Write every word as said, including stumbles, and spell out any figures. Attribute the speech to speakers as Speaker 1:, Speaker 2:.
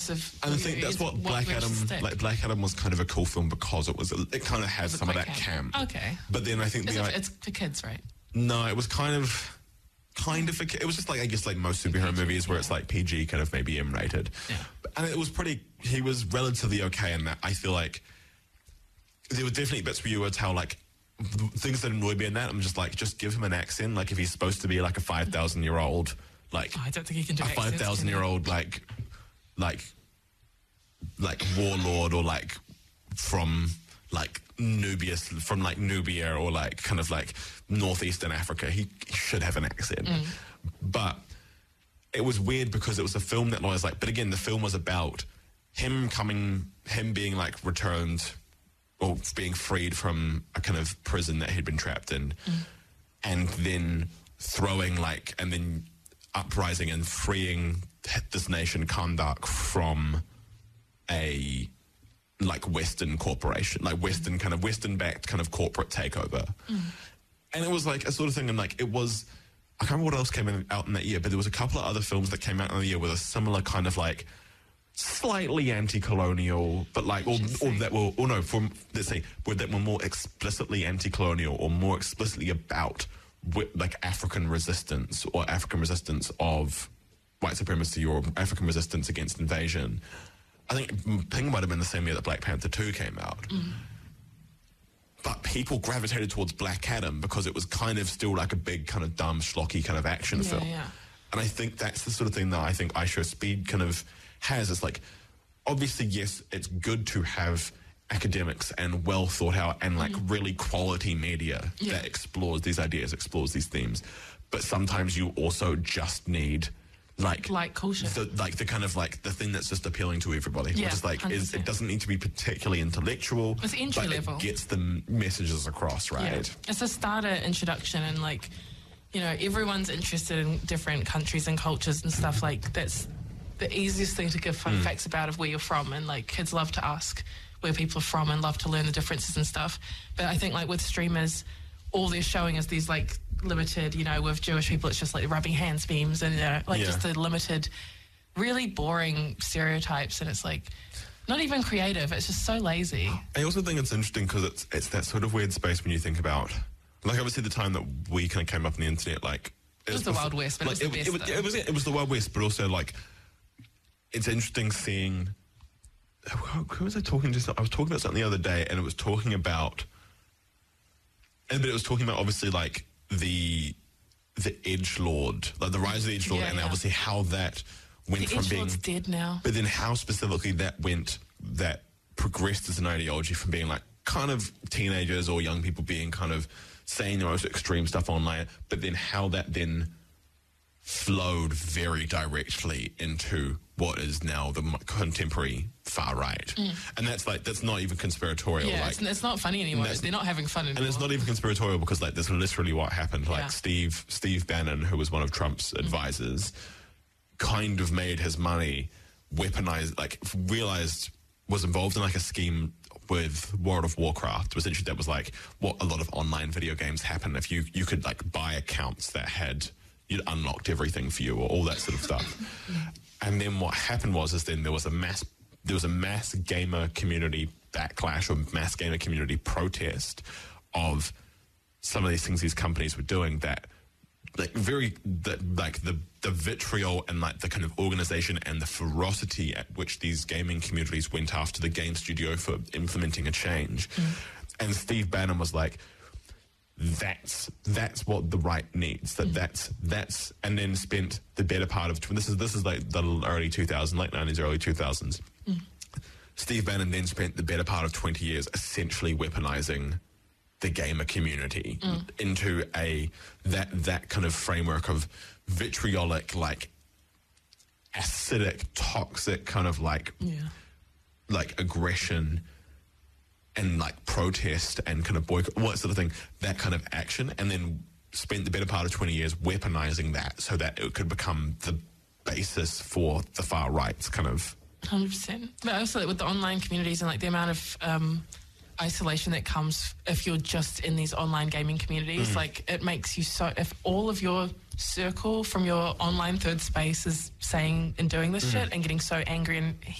Speaker 1: of.
Speaker 2: And I think that's what Black Adam, like Black Adam, was kind of a cool film because it was. It kind of had some of that camp.
Speaker 1: Okay.
Speaker 2: But then I think
Speaker 1: Is
Speaker 2: the
Speaker 1: it, it's for kids, right?
Speaker 2: No, it was kind of. Kind of, it was just like I guess like most superhero P G, movies where yeah. it's like P G, kind of maybe M rated, yeah. and it was pretty. He was relatively okay in that. I feel like there were definitely bits where you would tell like things that annoyed me in that. I'm just like, just give him an accent. Like if he's supposed to be like a five thousand year old, like
Speaker 1: oh, I don't think he can do
Speaker 2: a five thousand year old like like like warlord or like from like Nubius from like Nubia or like kind of like northeastern Africa. He, he should have an accent. Mm. But it was weird because it was a film that I was like, but again, the film was about him coming, him being like returned or being freed from a kind of prison that he'd been trapped in, mm. and then throwing like, and then uprising and freeing this nation, Kahndaq, from a like Western corporation, like Western kind of Western-backed kind of corporate takeover. Mm. And it was like a sort of thing, and like it was, I can't remember what else came in, out in that year, but there was a couple of other films that came out in the year with a similar kind of like slightly anti-colonial, but like, or, or that were, or no, from, let's say, that were more explicitly anti-colonial or more explicitly about like African resistance or African resistance of white supremacy or African resistance against invasion. I think Ping might have been the same year that Black Panther two came out. Mm. But people gravitated towards Black Adam because it was kind of still like a big kind of dumb, schlocky kind of action
Speaker 1: yeah,
Speaker 2: film.
Speaker 1: Yeah.
Speaker 2: And I think that's the sort of thing that I think iShowSpeed kind of has. It's like, obviously, yes, it's good to have academics and well thought out and like mm. really quality media yeah. that explores these ideas, explores these themes. But sometimes you also just need like
Speaker 1: like culture,
Speaker 2: the, like the kind of like the thing that's just appealing to everybody.
Speaker 1: Yeah,
Speaker 2: which is like is it doesn't need to be particularly intellectual.
Speaker 1: It's entry
Speaker 2: but
Speaker 1: level.
Speaker 2: It gets the messages across, right?
Speaker 1: Yeah. It's a starter introduction, and like, you know, everyone's interested in different countries and cultures and stuff. Like that's the easiest thing to give fun mm. facts about of where you're from, and like kids love to ask where people are from and love to learn the differences and stuff. But I think like with streamers, all they're showing is these like limited, you know, with Jewish people, it's just like rubbing hands memes and, you know, like yeah. just the limited, really boring stereotypes. And it's like not even creative. It's just so lazy.
Speaker 2: I also think it's interesting because it's, it's that sort of weird space when you think about, like obviously the time that we kind of came up on the internet, like
Speaker 1: it was, it was the Wild West, but like, it was the
Speaker 2: it,
Speaker 1: best.
Speaker 2: It, it, it, was, it was the Wild West, but also like it's interesting seeing, who, who was I talking to? I was talking about something the other day, and it was talking about, and but it was talking about obviously like the the edgelord, like the rise of the edgelord, yeah, and yeah. obviously how that went
Speaker 1: the
Speaker 2: from being
Speaker 1: dead now.
Speaker 2: But then how specifically that went, that progressed as an ideology from being like kind of teenagers or young people being kind of saying the most extreme stuff online, but then how that then flowed very directly into what is now the contemporary far right. Mm. And that's like, that's not even conspiratorial.
Speaker 1: Yeah,
Speaker 2: like,
Speaker 1: it's, it's not funny anymore. They're not having fun anymore.
Speaker 2: And it's not even conspiratorial because like that's literally what happened. Like yeah. Steve Steve Bannon, who was one of Trump's mm. advisors, kind of made his money, weaponized, like realized, was involved in like a scheme with World of Warcraft. Essentially that was like what a lot of online video games happen. If you, you could like buy accounts that had, you'd unlocked everything for you or all that sort of stuff. And then what happened was is then there was a mass there was a mass gamer community backlash or mass gamer community protest of some of these things these companies were doing that like very that like the the vitriol and like the kind of organization and the ferocity at which these gaming communities went after the game studio for implementing a change. Mm. And Steve Bannon was like, That's that's what the right needs. That mm. that's that's and then spent the better part of this is this is like the early two thousands, late nineties, early two thousands. Mm. Steve Bannon then spent the better part of twenty years essentially weaponizing the gamer community mm. into a that that kind of framework of vitriolic, like acidic, toxic kind of like
Speaker 1: yeah.
Speaker 2: like aggression. And like protest and kind of boycott, all that sort of thing, that kind of action, and then spent the better part of twenty years weaponizing that so that it could become the basis for the far right's kind of.
Speaker 1: one hundred percent. But also with the online communities and like the amount of um, isolation that comes if you're just in these online gaming communities, mm. like it makes you so, if all of your circle from your online third space is saying and doing this mm. shit and getting so angry and